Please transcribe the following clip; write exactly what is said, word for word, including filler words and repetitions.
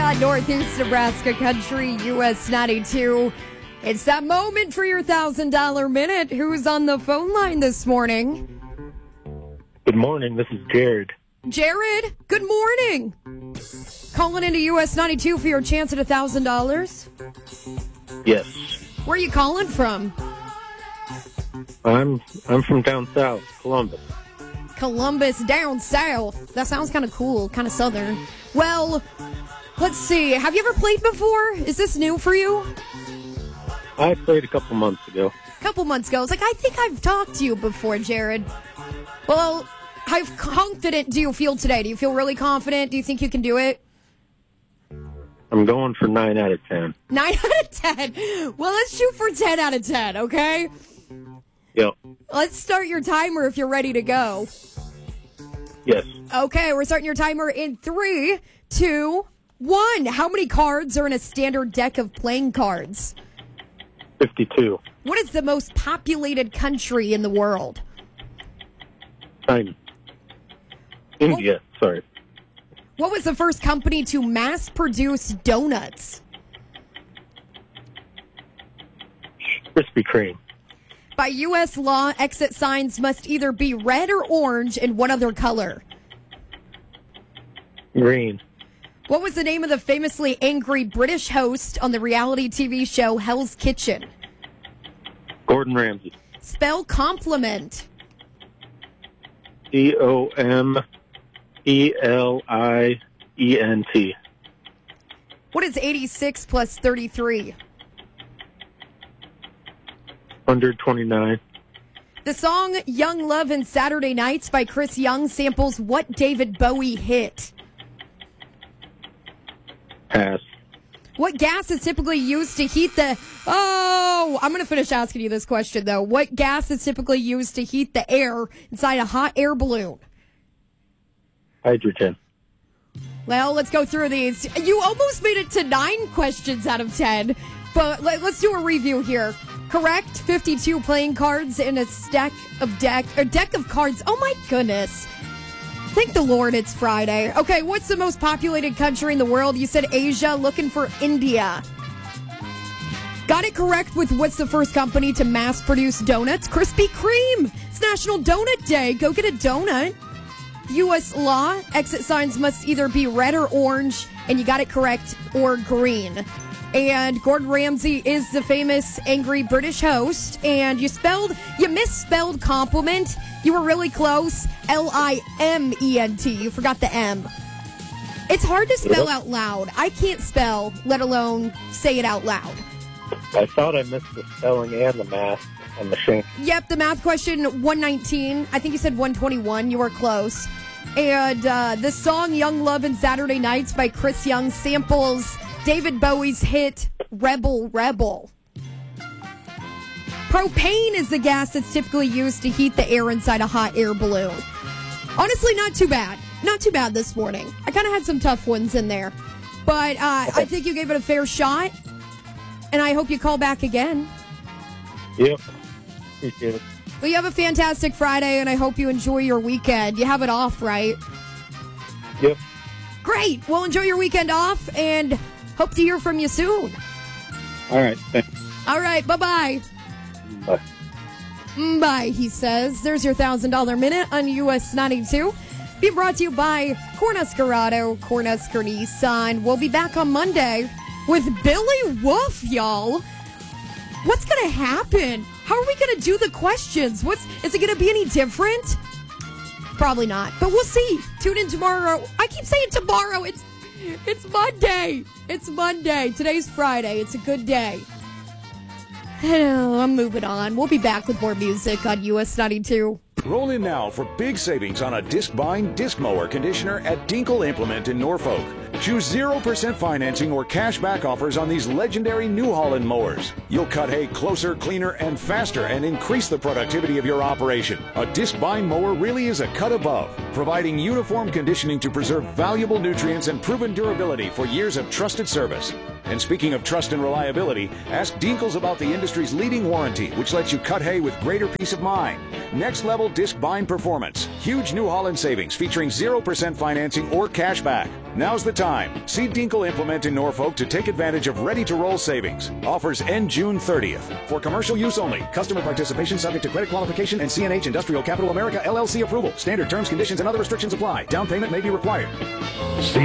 on Northeast Nebraska Country, U S ninety-two. It's that moment for your one thousand dollars minute. Who's on the phone line this morning? Good morning. This is Jared. Jared, good morning. Calling into U S ninety-two for your chance at one thousand dollars? Yes. Where are you calling from? I'm I'm from down south, Columbus. Columbus, down south. That sounds kind of cool, kind of southern. Well, let's see. Have you ever played before? Is this new for you? I played a couple months ago. A couple months ago. It's like, I think I've talked to you before, Jared. Well, how confident do you feel today? Do you feel really confident? Do you think you can do it? I'm going for nine out of ten. nine out of ten. Well, let's shoot for ten out of ten, okay? Yep. Let's start your timer if you're ready to go. Yes. Okay, we're starting your timer in three, two, one. How many cards are in a standard deck of playing cards? fifty-two. What is the most populated country in the world? China. India, Oh. sorry. What was the first company to mass produce donuts? Krispy Kreme. By U S law, exit signs must either be red or orange and one other color. Green. What was the name of the famously angry British host on the reality T V show Hell's Kitchen? Gordon Ramsay. Spell compliment. C O M E L I E N T. What is eighty-six plus thirty-three? one hundred twenty-nine. The song Young Love and Saturday Nights by Chris Young samples what David Bowie hit? Pass. What gas is typically used to heat the... Oh, I'm going to finish asking you this question, though. What gas is typically used to heat the air inside a hot air balloon? Hydrogen. Well, let's go through these. You almost made it to nine questions out of ten, but let, let's do a review here. Correct, fifty-two playing cards in a stack of deck, a deck of cards. Oh my goodness. Thank the Lord it's Friday. Okay, what's the most populated country in the world? You said Asia, looking for India. Got it correct with what's the first company to mass produce donuts? Krispy Kreme. It's National Donut Day. Go get a donut. U S law, exit signs must either be red or orange, and you got it correct, or green. And Gordon Ramsay is the famous angry British host, and you spelled, you misspelled compliment. You were really close. L I M E N T. You forgot the M. It's hard to spell out loud. I can't spell, let alone say it out loud. I thought I missed the spelling and the math on the machine. Yep, the math question, one nineteen. I think you said one twenty-one. You were close. And uh, the song Young Love and Saturday Nights by Chris Young samples David Bowie's hit Rebel Rebel. Propane is the gas that's typically used to heat the air inside a hot air balloon. Honestly, not too bad. Not too bad this morning. I kind of had some tough ones in there. But uh, I think you gave it a fair shot. And I hope you call back again. Yep. Appreciate it. Well, you have a fantastic Friday, and I hope you enjoy your weekend. You have it off, right? Yep. Great. Well, enjoy your weekend off, and hope to hear from you soon. All right. Thanks. All right. Bye-bye. Bye. Mm, Bye, he says. There's your one thousand dollars minute on U S ninety-two. Being brought to you by Cornhusker Auto, Cornhusker Nissan. We'll be back on Monday with Billy Wolf, y'all. What's going to happen? How are we going to do the questions? What's is it going to be any different? Probably not, but we'll see. Tune in tomorrow. I keep saying tomorrow. It's it's Monday. It's Monday. Today's Friday. It's a good day. I'm moving on. We'll be back with more music on U S ninety-two. Roll in now for big savings on a disc-bind disc mower conditioner at Dinkle Implement in Norfolk. Choose zero percent financing or cash back offers on these legendary New Holland mowers. You'll cut hay closer, cleaner, and faster and increase the productivity of your operation. A disc-bind mower really is a cut above, providing uniform conditioning to preserve valuable nutrients and proven durability for years of trusted service. And speaking of trust and reliability, ask Dinkles about the industry's leading warranty, which lets you cut hay with greater peace of mind. Next level disc bind performance. Huge New Holland savings featuring zero percent financing or cash back. Now's the time. See Dinkle Implement in Norfolk to take advantage of ready-to-roll savings. Offers end June thirtieth. For commercial use only. Customer participation subject to credit qualification and C N H Industrial Capital America L L C approval. Standard terms, conditions, and other restrictions apply. Down payment may be required. See